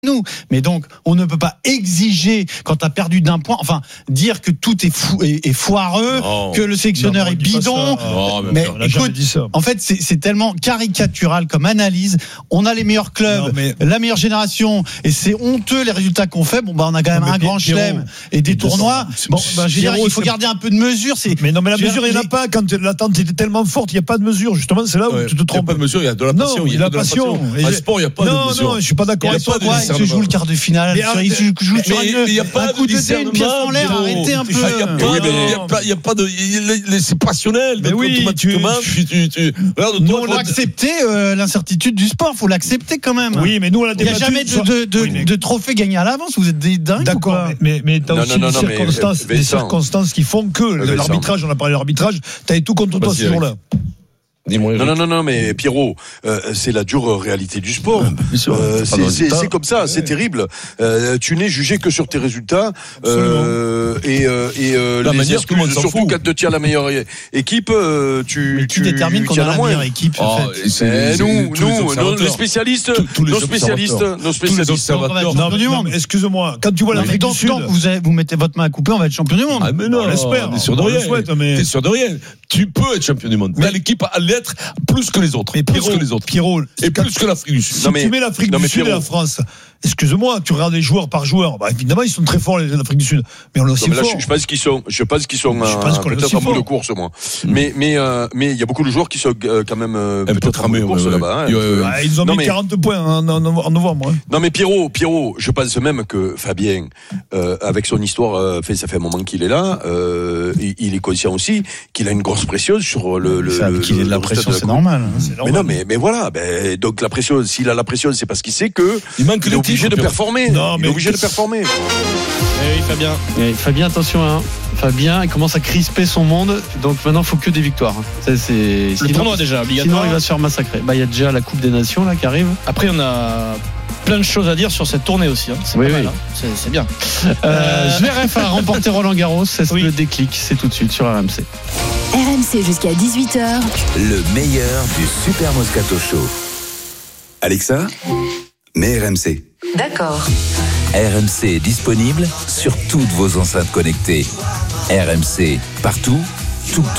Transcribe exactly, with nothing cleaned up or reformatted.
nous. Mais donc, on ne peut pas exiger, quand tu as perdu d'un point, enfin, dire que tout est, fou, est, est foireux, non. que le sélectionneur non, est bidon. Non, mais mais écoute, en fait, c'est, c'est tellement caricatural comme analyse. On a les meilleurs clubs, non, mais... la meilleure génération, et c'est honteux les résultats qu'on fait. Bon, bah, on a quand même non, un grand chelem et des tournois. Bon, bah, je veux dire, il faut garder un peu de mesure. C'est... Mais non, mais la mesure, il n'y en a pas. Quand l'attente était tellement forte, il n'y a pas de mesure. Justement, c'est là où ouais, tu te trompes. Il n'y a pas de mesure, il y a de la passion. Il y a de la passion. En sport, il n'y a pas de mesure. Non, non, je suis pas d'accord avec toi. Il se joue le quart de finale. Il se joue sur une, un coup de dé, une pièce en l'air. Arrêtez un peu. Il n'y a pas de. C'est passionnel. Mais oui, automatiquement. Nous, on l'a accepté, l'incertitude du sport. Il faut l'accepter quand même. Oui, mais nous, on l'a débattu. Il n'y a jamais de trophée gagné à l'avance. Vous êtes des dingues. D'accord. Mais tu as aussi des circonstances, des circonstances qui font que l'arbitrage, on a parlé de l'arbitrage, tu avais tout contre toi ce jour-là. Non, non, non, non, mais Pierrot, euh, c'est la dure réalité du sport. Euh, c'est, c'est, c'est comme ça, c'est terrible. Euh, tu n'es jugé que sur tes résultats. Euh, et euh, et euh, la les manière, excuses, surtout quand tu as la meilleure équipe, euh, tu, mais qui tu, détermine qu'on a la meilleure équipe. Oh, en fait. c'est, nous, tous nous, nos, les spécialistes, tous, tous les nos spécialistes, nos spécialistes. Non, du monde. Excuse-moi, quand tu vois l'Afrique du Sud, vous vous mettez votre main à couper, on va être champion du monde. Ah mais non, on l'espère. T'es sûr de rien. T'es sûr de rien. Tu peux être champion du monde. Mais l'équipe a l'être plus que les autres. Mais plus Pierrot, que les autres. Pierrot, et plus que l'Afrique du Sud. Si non mais, tu mets l'Afrique non du Sud Pierrot. Et la France, excuse-moi, tu regardes les joueurs par joueur. Bah, évidemment, ils sont très forts, l'Afrique du Sud. Mais on est aussi non, mais là, forts. Je, je pense qu'ils sont, je pense qu'ils sont, je pense euh, peut-être en bout de course, moi. Mm. Mais, mais, euh, mais il y a beaucoup de joueurs qui sont euh, quand même euh, peut-être, peut-être en bout de course ouais, là-bas. Ouais. Hein. Ouais, ils ont non, mis mais... quarante points en, en, en novembre. Hein. Non, mais Pierrot, Pierrot, je pense même que Fabien, euh, avec son histoire, euh, fait, ça fait un moment qu'il est là, euh, il, il est conscient aussi qu'il a une grosse pression sur le, le, le qu'il ait de la pression, c'est normal. Mais non, mais, mais voilà, ben, donc la pression, s'il a la pression, c'est parce qu'il sait que il manque il est obligé de performer. Non, il est obligé de performer. Eh oui, Fabien. Eh, Fabien, attention, hein. Fabien, il commence à crisper son monde. Donc maintenant, il faut que des victoires. Ça, c'est... Le sinon, tournoi déjà, obligatoire. Sinon, il va se faire massacrer. Bah, il y a déjà la Coupe des Nations là qui arrive. Après, on a plein de choses à dire sur cette tournée aussi. Hein. C'est oui, pas oui. mal. Hein. C'est, c'est bien. Euh, Zverev a remporté Roland Garros. C'est oui. Le déclic. C'est tout de suite sur R M C. R M C jusqu'à dix-huit heures. Le meilleur du Super Moscato Show. Alexa, mets R M C. D'accord. R M C est disponible sur toutes vos enceintes connectées. R M C, partout, tout le temps.